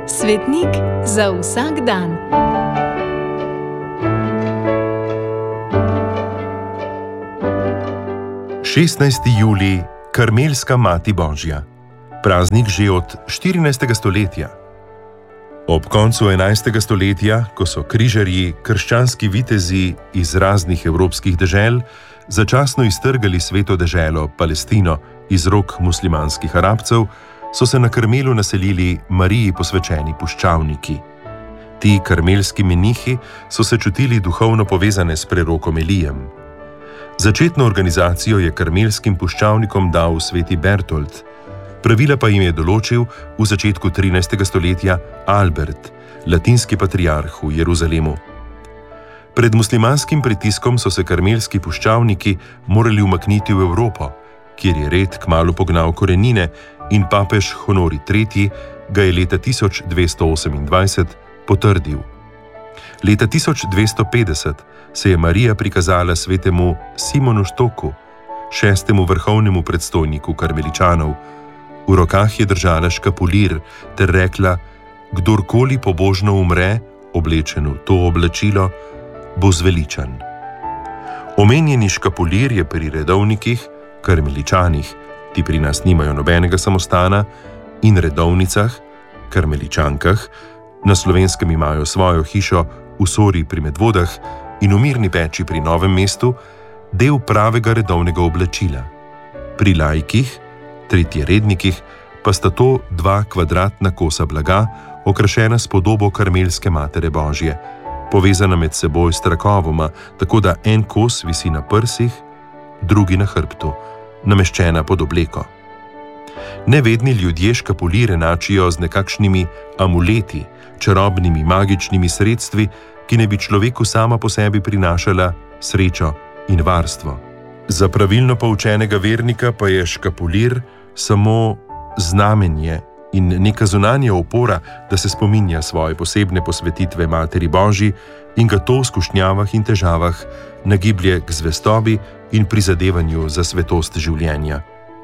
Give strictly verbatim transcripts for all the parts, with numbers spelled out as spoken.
Svetnik za vsak dan. šestnajsti julij, Karmelska mati Božja. Praznik že od štirinajstega stoletja. Ob koncu enajstega stoletja, ko so križarji, krščanski vitezi iz raznih evropskih dežel, začasno iztrgali sveto deželo Palestino iz rok muslimanskih Arabcev, so se na Karmelu naselili Mariji posvečeni puščavniki. Ti karmelski menihi so se čutili duhovno povezane s prerokom Elijem. Začetno organizacijo je karmelskim puščavnikom dal sveti Bertold, pravila pa jim je določil v začetku trinajstega stoletja Albert, latinski patriarh v Jeruzalemu. Pred muslimanskim pritiskom so se karmelski puščavniki morali umakniti v Evropo, kjer je red kmalu pognal korenine in papež Honori tretji ga je leta tisoč dvesto osemindvajset potrdil. Leta tisoč dvesto petdeset se je Marija prikazala svetemu Simonu Stoku, šestemu vrhovnemu predstojniku karmeličanov. V rokah je držala škapulir ter rekla: kdorkoli pobožno umre, oblečen v to oblačilo, bo zveličan. Omenjeni škapulir je pri redovnikih, karmeličanih, ti pri nas nimajo nobenega samostana, in redovnicah, karmeličankah, na Slovenskem imajo svojo hišo v Sori pri Medvodah in v Mirni peči pri Novem mestu, del pravega redovnega oblačila. Pri laikih, tretjerednikih, pa sta to dva kvadratna kosa blaga, okrašena s podobo karmelske matere Božje, povezana med seboj s trakovoma, tako da en kos visi na prsih, drugi na hrbtu, nameščena pod obleko. Nevedni ljudje škapulire enačijo z nekakšnimi amuleti, čarobnimi magičnimi sredstvi, ki ne bi človeku sama po sebi prinašala srečo in varstvo. Za pravilno poučenega vernika pa je škapulir samo znamenje in neka zunanja opora, da se spominja svoje posebne posvetitve Materi Božji in ga to v skušnjavah in težavah nagiblje k zvestobi in prizadevanju za svetost življenja.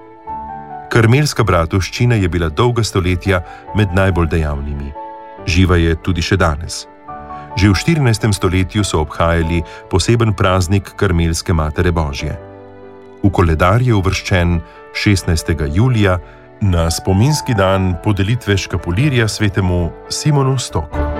Karmelska bratovščina je bila dolga stoletja med najbolj dejavnimi. Živa je tudi še danes. Že v štirinajstem stoletju so obhajali poseben praznik Karmelske matere Božje. V koledar je uvrščen šestnajstega julija na spominski dan podelitve škapulirja svetemu Simonu Stoku.